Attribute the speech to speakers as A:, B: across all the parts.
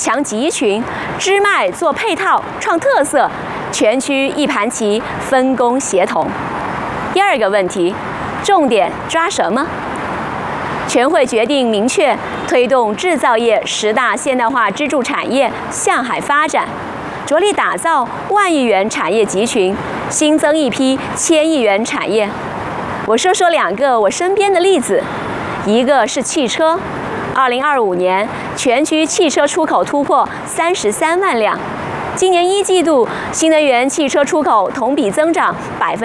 A: 强集群，支脉做配套，创特色，全区一盘棋，分工协同。第二个问题，重点抓什么？全会决定明确推动制造业10大现代化支柱产业向海发展，着力打造万亿元产业集群，新增一批1000亿元产业。我说2个我身边的例子，一个是汽车，2025年全区汽车出口突破33万辆，今年1季度新能源汽车出口同比增长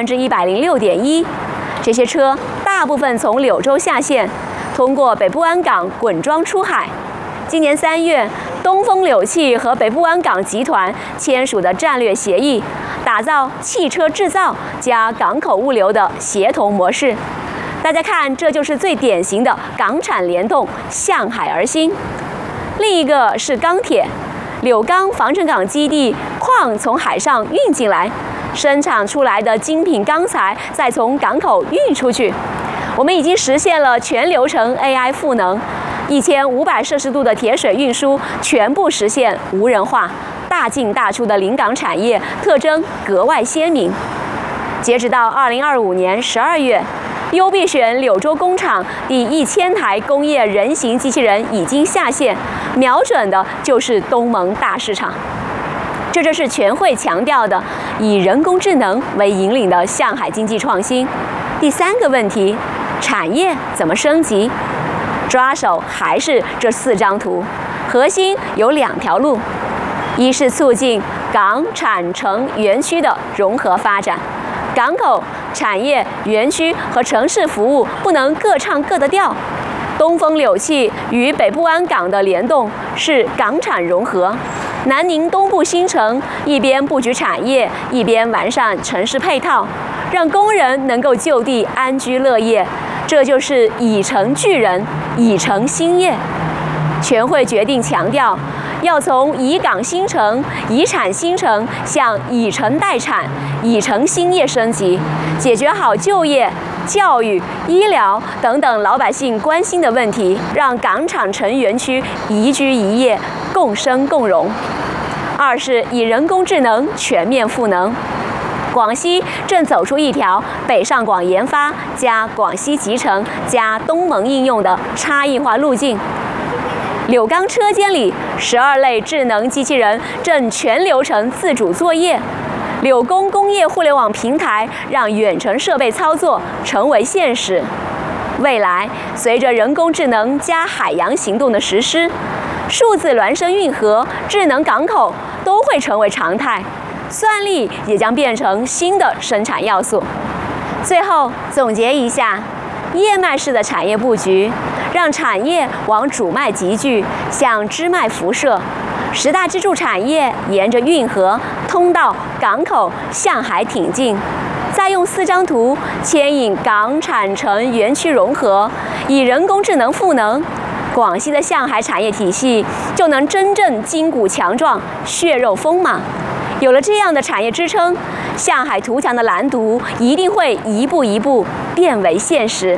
A: 106.1%，这些车大部分从柳州下线，通过北部湾港滚装出海。今年3月，东风柳汽和北部湾港集团签署的战略协议，打造汽车制造加港口物流的协同模式。大家看，这就是最典型的港产联动，向海而兴。另一个是钢铁，柳钢防城港基地矿从海上运进来，生产出来的精品钢材再从港口运出去。我们已经实现了全流程 AI 赋能，1500摄氏度的铁水运输全部实现无人化，大进大出的临港产业特征格外鲜明。截止到2025年12月，优必选柳州工厂第1000台工业人形机器人已经下线，瞄准的就是东盟大市场。这就是全会强调的以人工智能为引领的向海经济创新。第3个问题，产业怎么升级？抓手还是这4张图，核心有2条路：一是促进港产城园区的融合发展，港口、产业、园区和城市服务不能各唱各的调。东风柳汽与北部湾港的联动是港产融合，南宁东部新城一边布局产业，一边完善城市配套，让工人能够就地安居乐业，这就是以城聚人，以城兴业。全会决定强调，要从以港新城、以产新城向以城代产、以城兴业升级，解决好就业、教育、医疗等等老百姓关心的问题，让港产城园区宜居宜业，共生共荣。二是以人工智能全面赋能。广西正走出一条北上广研发加广西集成加东盟应用的差异化路径。柳钢车间里12类智能机器人正全流程自主作业，柳工工业互联网平台让远程设备操作成为现实。未来，随着人工智能加海洋行动的实施，数字孪生运河、智能港口都会成为常态，算力也将变成新的生产要素。最后总结一下，叶脉式的产业布局，让产业往主脉集聚，向支脉辐射。10大支柱产业沿着运河、通道、港口向海挺进。再用4张图牵引港产城园区融合，以人工智能赋能，广西的向海产业体系就能真正筋骨强壮、血肉丰满。有了这样的产业支撑，向海图强的蓝图一定会一步一步变为现实。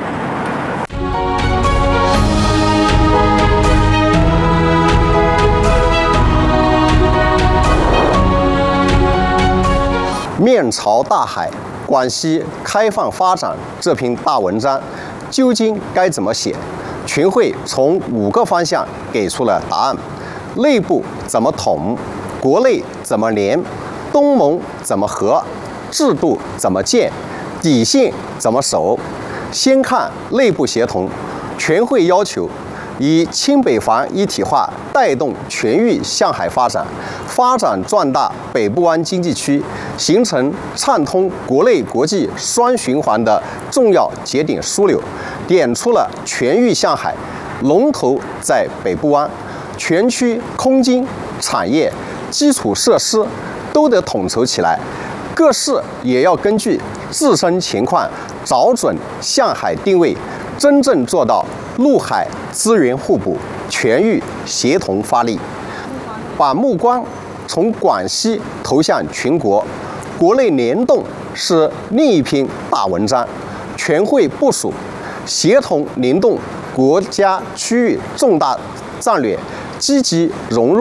B: 面朝大海，广西开放发展这篇大文章究竟该怎么写？全会从5个方向给出了答案：内部怎么统，国内怎么联，东盟怎么合，制度怎么建，底线怎么守。先看内部协同，全会要求以亲北防一体化带动全域向海发展，发展壮大北部湾经济区，形成畅通国内国际双循环的重要节点枢纽，点出了全域向海龙头在北部湾，全区空军、产业、基础设施都得统筹起来，各市也要根据自身情况找准向海定位，真正做到陆海资源互补，全域协同发力。把目光从广西投向全国，国内联动是另一篇大文章。全会部署协同联动国家区域重大战略，积极融入